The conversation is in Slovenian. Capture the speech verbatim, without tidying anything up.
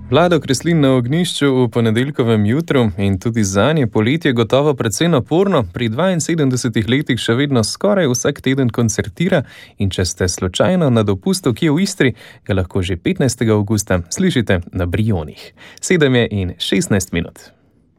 Vlado Kreslin na ognjišču v ponedeljkovem jutru in tudi zanje poletje gotovo precej naporno. Pri dvainsedemdesetih letih še vedno skoraj vsak teden koncertira in če ste slučajno na dopustu kje v Istri, ga lahko že petnajstega avgusta slišite na Brionih. Sedem je in šestnajst minut.